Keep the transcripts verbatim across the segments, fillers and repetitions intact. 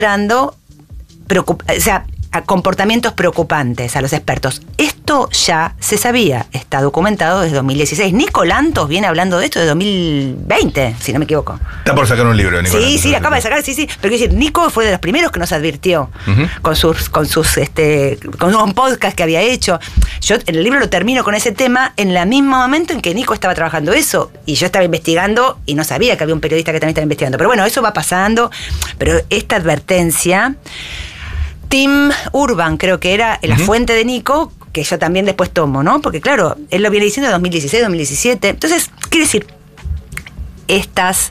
dando, preocup- o sea, a comportamientos preocupantes a los expertos. Esto ya se sabía, está documentado desde dos mil dieciséis. Nico Lantos viene hablando de esto desde dos mil veinte, si no me equivoco. Está por sacar un libro, Nico. Sí, Lantos, sí, acaba de sacar, sí, sí. Pero quiero decir, Nico fue de los primeros que nos advirtió uh-huh. con sus, con sus, este, con un podcast que había hecho. Yo en el libro lo termino con ese tema en el mismo momento en que Nico estaba trabajando eso. Y yo estaba investigando y no sabía que había un periodista que también estaba investigando. Pero bueno, eso va pasando. Pero esta advertencia... Tim Urban, creo que era la uh-huh. fuente de Nico, que yo también después tomo, ¿no? Porque claro, él lo viene diciendo en dos mil dieciséis, dos mil diecisiete. Entonces, quiere decir, estas,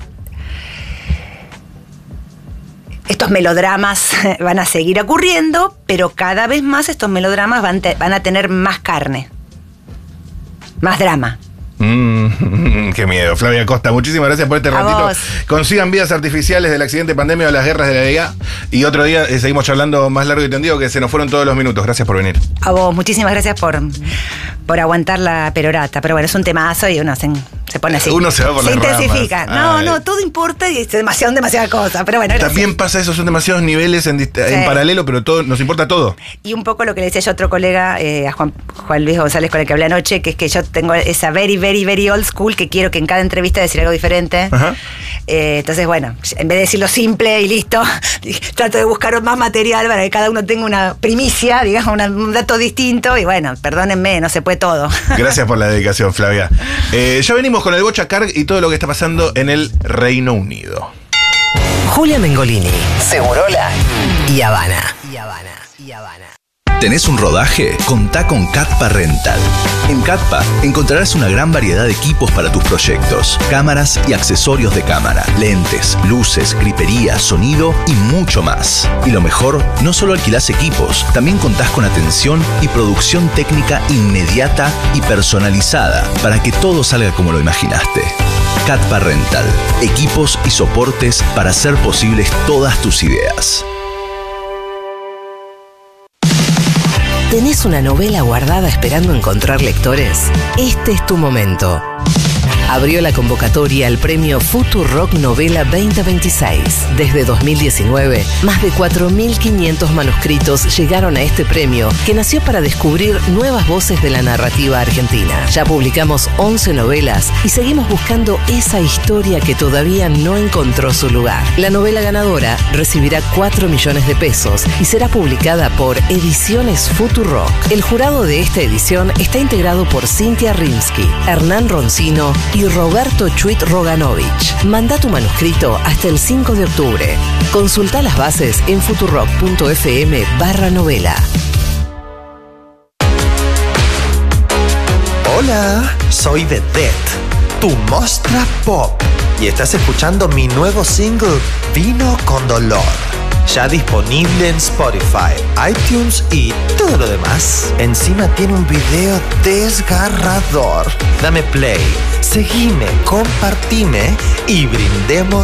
estos melodramas van a seguir ocurriendo, pero cada vez más estos melodramas van, te, van a tener más carne, más drama. Mm, qué miedo. Flavia Costa, muchísimas gracias por este A ratito. vos. Consigan vidas artificiales del accidente pandemia o las guerras de la I A. Y otro día eh, seguimos charlando más largo y tendido, que se nos fueron todos los minutos. Gracias por venir. A vos, muchísimas gracias por, por aguantar la perorata. Pero bueno, es un temazo y uno se, se pone así. Uno se va por Se las intensifica. ramas. No, Ay. no, todo importa y es demasiado, demasiada cosa. Pero bueno, gracias. También pasa eso, son demasiados niveles en, dist- sí. en paralelo, pero todo nos importa todo. Y un poco lo que le decía yo a otro colega, eh, a Juan, Juan Luis González, con el que hablé anoche, que es que yo tengo esa very, very, very old school que quiero que en cada entrevista decir algo diferente. Ajá. Eh, entonces, bueno, en vez de decirlo simple y listo, trato de buscar más material para que cada uno tenga una primicia, digamos, una, un dato distinto. Y bueno, perdónenme, no se puede todo. Gracias por la dedicación, Flavia. Eh, ya venimos con el Bocha Carg y todo lo que está pasando en el Reino Unido. Julia Mengolini, Segurola y Habana. Y Habana. Y Habana. ¿Tenés un rodaje? Contá con Catpa Rental. En Catpa encontrarás una gran variedad de equipos para tus proyectos, cámaras y accesorios de cámara, lentes, luces, gripería, sonido y mucho más. Y lo mejor, no solo alquilás equipos, también contás con atención y producción técnica inmediata y personalizada para que todo salga como lo imaginaste. Catpa Rental, equipos y soportes para hacer posibles todas tus ideas. ¿Tenés una novela guardada esperando encontrar lectores? Este es tu momento. Abrió la convocatoria al premio Futurock Novela veinte veintiséis. Desde dos mil diecinueve, más de cuatro mil quinientos manuscritos llegaron a este premio, que nació para descubrir nuevas voces de la narrativa argentina. Ya publicamos once novelas y seguimos buscando esa historia que todavía no encontró su lugar. La novela ganadora recibirá cuatro millones de pesos y será publicada por Ediciones Futurock. El jurado de esta edición está integrado por Cintia Rimsky, Hernán Roncino y Roberto Chuit Roganovich. Manda tu manuscrito hasta el cinco de octubre. Consulta las bases en futurock.fm barra novela. Hola, soy Vedette, tu mostra pop, y estás escuchando mi nuevo single, Vino con Dolor. Ya disponible en Spotify, iTunes y todo lo demás. Encima tiene un video desgarrador. Dame play, seguime, compartime y brindemos